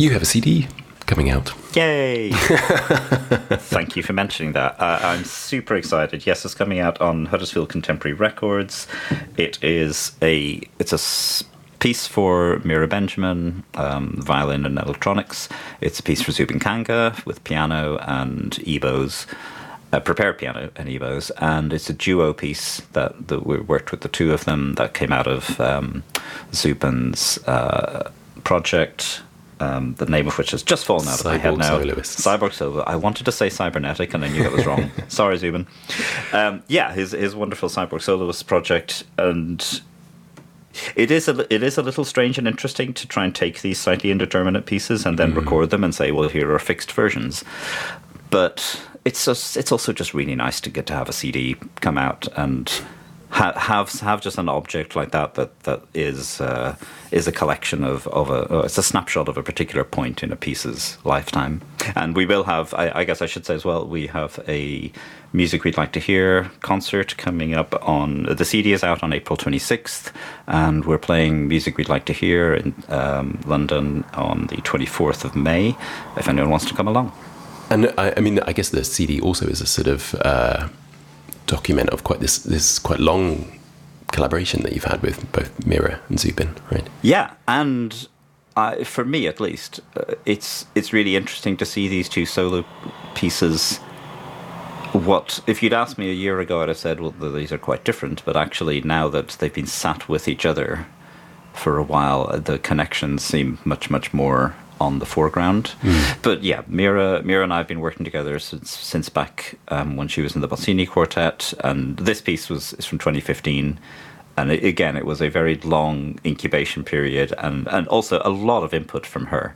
You have a CD coming out. Yay! Thank you for mentioning that. I'm super excited. Yes, it's coming out on Huddersfield Contemporary Records. It's a piece for Mira Benjamin, violin and electronics. It's a piece for Zubin Kanga with piano and EBows, prepared piano and EBows, and it's a duo piece that we worked with the two of them that came out of Zubin's project. The name of which has just fallen out of my head now. Cyborg Soloist. I wanted to say cybernetic, and I knew that was wrong. Sorry, Zubin. His wonderful Cyborg Soloist project, and it is a little strange and interesting to try and take these slightly indeterminate pieces and then record them and say, well, here are fixed versions. But it's also just really nice to get to have a CD come out and have just an object like that is a collection of it's a snapshot of a particular point in a piece's lifetime. And we will have, I guess I should say as well, we have a Music We'd Like to Hear concert coming up on, the CD is out on April 26th, and we're playing Music We'd Like to Hear in London on the 24th of May, if anyone wants to come along. And I guess the CD also is a sort of document of quite this quite long collaboration that you've had with both Mira and Zubin, right? Yeah, and for me at least, it's really interesting to see these two solo pieces. What if you'd asked me a year ago, I'd have said, well, these are quite different. But actually, now that they've been sat with each other for a while, the connections seem much, much more on the foreground. But yeah, Mira and I have been working together since back when she was in the Bozzini Quartet, and this piece is from 2015, and it was a very long incubation period, and also a lot of input from her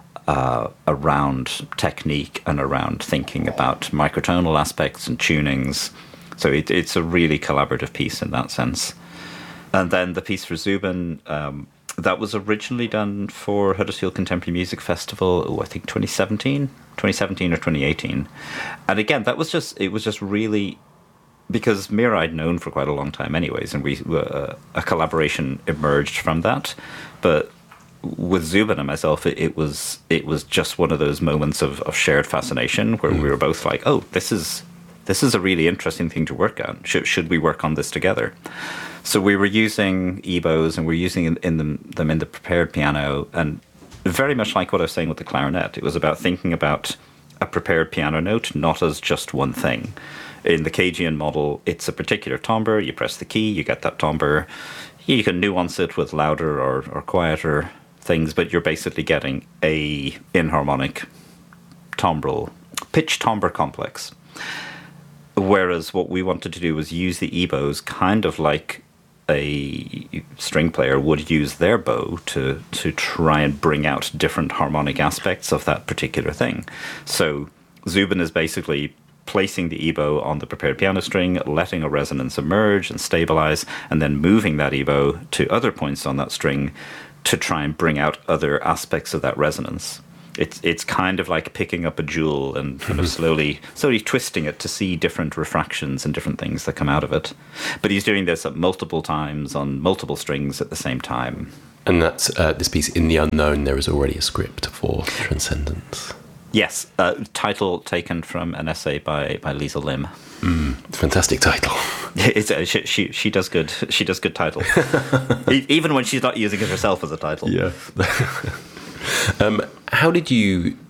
around technique and around thinking about microtonal aspects and tunings. So it's a really collaborative piece in that sense. And then the piece for Zubin, that was originally done for Huddersfield Contemporary Music Festival, I think 2017 or 2018. And again, it was just really, because Mira I'd known for quite a long time anyways, and a collaboration emerged from that. But with Zubin and myself, it was just one of those moments of shared fascination where we were both like, oh, this is a really interesting thing to work on. Should we work on this together? So we were using EBows, and we're using them in the prepared piano, and very much like what I was saying with the clarinet, it was about thinking about a prepared piano note, not as just one thing. In the Cagean model, it's a particular timbre. You press the key, you get that timbre. You can nuance it with louder or quieter things, but you're basically getting a inharmonic timbral, pitch timbre complex. Whereas what we wanted to do was use the EBows kind of like a string player would use their bow to try and bring out different harmonic aspects of that particular thing. So Zubin is basically placing the EBow on the prepared piano string, letting a resonance emerge and stabilize, and then moving that EBow to other points on that string to try and bring out other aspects of that resonance. It's kind of like picking up a jewel and kind of slowly twisting it to see different refractions and different things that come out of it. But he's doing this at multiple times on multiple strings at the same time. And that's this piece, In the Unknown. There is already a script for Transcendence. Yes, title taken from an essay by Lisa Lim. Fantastic title. She does good. She does good title, even when she's not using it herself as a title. Yeah. How did you